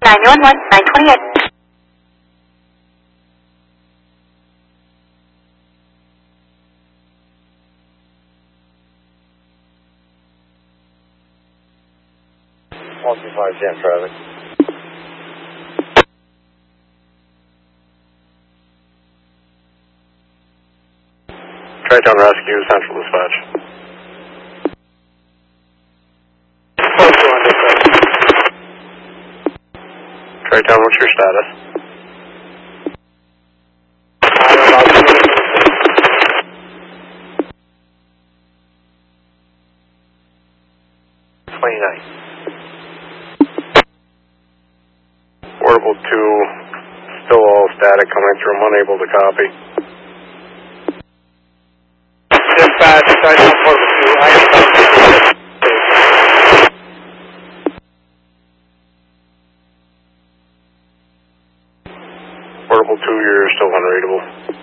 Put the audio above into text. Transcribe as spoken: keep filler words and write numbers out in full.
nine one one, nine twenty-eight. one two five, Jan traffic. Tri-Town Rescue, Central Dispatch. Tri-Town, what's your status? twenty-nine. Portable two, still all static coming through, I'm unable to copy. Dispatch, Tri-Town Portable two, I am Portable two, you're still unreadable.